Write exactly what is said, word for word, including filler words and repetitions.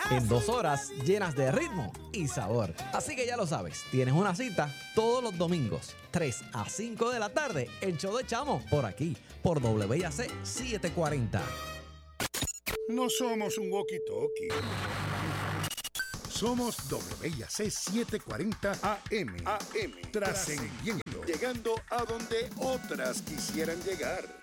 en dos horas llenas de ritmo y sabor. Así que ya lo sabes, tienes una cita todos los domingos, tres a cinco de la tarde, el show de Chamo, por aquí, por W A C setecientos cuarenta. No somos un walkie-talkie. Somos W A C setecientos cuarenta A M. A M. Trascendiendo. Llegando a donde otras quisieran llegar.